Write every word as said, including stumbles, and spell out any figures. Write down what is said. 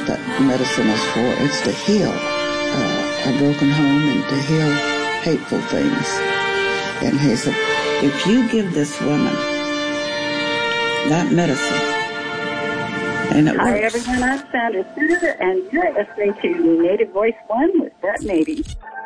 what that medicine is for. It's to heal uh, a broken home and to heal hateful things. And he said, if you give this woman that medicine, and it Hi, works. everyone. I'm Sandra Suter, and you're listening to Native Voice One with Brett Navy.